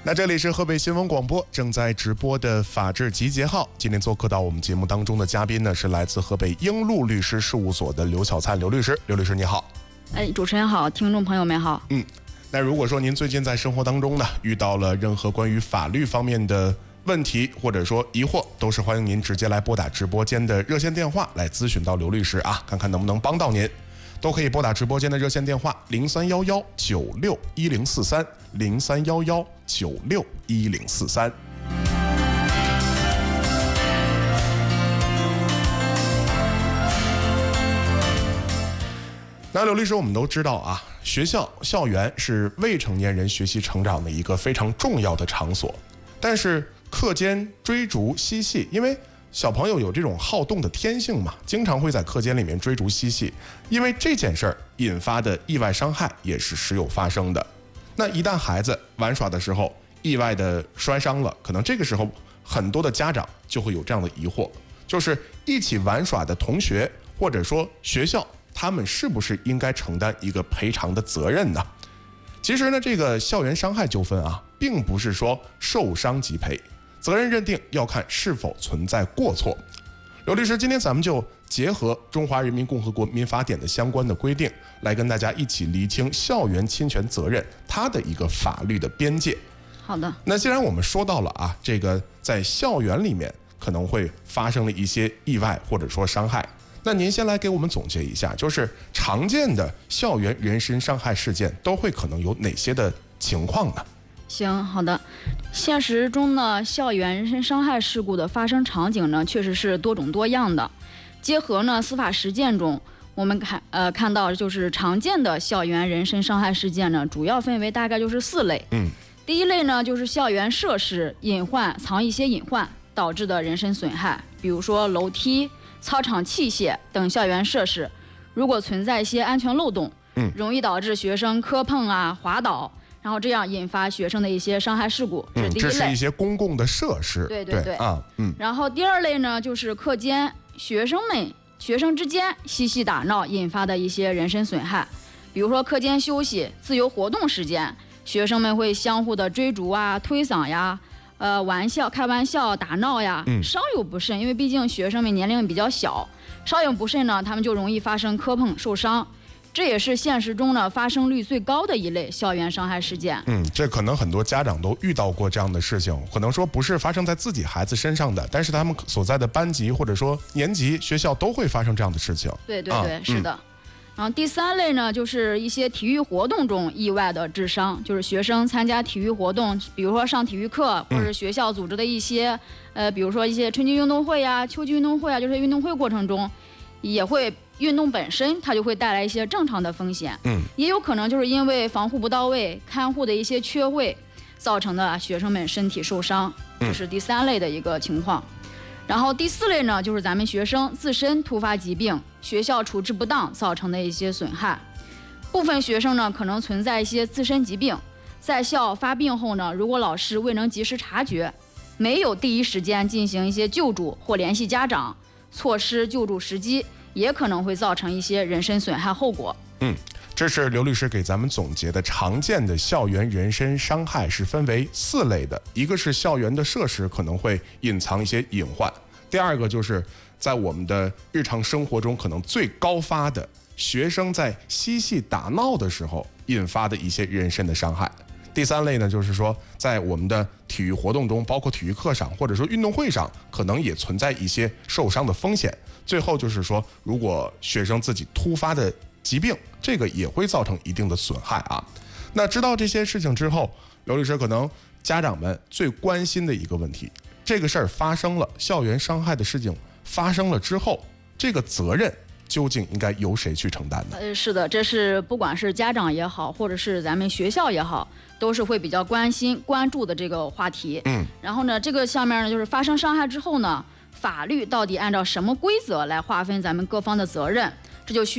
那这里是河北新闻广播正在直播的法治集结号，今天做客到我们节目当中的嘉宾呢，是来自河北英路律师事务所的刘小灿刘律师。刘律师你好。 主持人好，听众朋友们好。 那如果说您最近在生活当中呢，遇到了任何关于法律方面的问题或者说疑惑，都是欢迎您直接来拨打直播间的热线电话来咨询到刘律师啊，看看能不能帮到您。都可以拨打直播间的热线电话0311961043，0311961043。那刘律师，我们都知道啊，校园是未成年人学习成长的一个非常重要的场所，但是课间追逐嬉戏，因为小朋友有这种好动的天性嘛，经常会在课间里面追逐嬉戏，因为这件事儿引发的意外伤害也是时有发生的。那一旦孩子玩耍的时候意外的摔伤了，可能这个时候很多的家长就会有这样的疑惑，就是一起玩耍的同学或者说学校，他们是不是应该承担一个赔偿的责任呢？其实呢，这个校园伤害纠纷啊，并不是说受伤即赔，责任认定要看是否存在过错。刘律师，今天咱们就结合《中华人民共和国民法典》的相关的规定，来跟大家一起厘清校园侵权责任它的一个法律的边界。 好的。 那既然我们说到了啊，这个在校园里面可能会发生了一些意外或者说伤害，那您先来给我们总结一下，就是常见的校园人身伤害事件都会可能有哪些的情况呢？ 行，好的。现实中呢，校园人身伤害事故的发生场景呢，确实是多种多样的。结合呢司法实践中，我们看到就是常见的校园人身伤害事件呢，主要分为大概就是4类。第一类呢，就是校园设施藏一些隐患导致的人身损害，比如说楼梯、操场器械等校园设施，如果存在一些安全漏洞，容易导致学生磕碰啊、滑倒，然后这样引发学生的一些伤害事故，这是第一类。 这是一些公共的设施。 对然后第二类呢，就是课间学生之间嬉戏打闹引发的一些人身损害，比如说课间休息、自由活动时间，学生们会相互的追逐啊、推搡呀、开玩笑、打闹呀，稍有不慎，因为毕竟学生们年龄比较小，稍有不慎呢，他们就容易发生磕碰受伤。这也是现实中呢发生率最高的一类校园伤害事件。 这可能很多家长都遇到过这样的事情，可能说不是发生在自己孩子身上的，但是他们所在的班级或者说年级、学校都会发生这样的事情。 对，是的。然后第3类呢，就是一些体育活动中意外的致伤，就是学生参加体育活动，比如说上体育课，或者学校组织的一些比如说一些春季运动会呀、秋季运动会啊，就是运动会过程中，也会运动本身它就会带来一些正常的风险，也有可能就是因为防护不到位、看护的一些缺位造成的学生们身体受伤，这是第3类的一个情况。然后第4类呢，就是咱们学生自身突发疾病、学校处置不当造成的一些损害。部分学生呢可能存在一些自身疾病，在校发病后呢，如果老师未能及时察觉，没有第一时间进行一些救助或联系家长，错失救助时机，也可能会造成一些人身损害后果。 这是刘律师给咱们总结的常见的校园人身伤害是分为4类的，一个是校园的设施可能会隐藏一些隐患，第二个就是在我们的日常生活中可能最高发的学生在嬉戏打闹的时候引发的一些人身的伤害，第3类呢，就是说在我们的体育活动中，包括体育课上或者说运动会上，可能也存在一些受伤的风险。最后就是说，如果学生自己突发的疾病，这个也会造成一定的损害啊。那知道这些事情之后，刘律师，可能家长们最关心的一个问题，这个事儿发生了，校园伤害的事情发生了之后，这个责任究竟应该由谁去承担呢？ 是的，这是不管是家长也好，或者是咱们学校也好，都是会比较关注的这个话题。然后呢，这个下面呢，就是发生伤害之后呢，法律到底按照什么规则来划分咱们各方的责任，这就需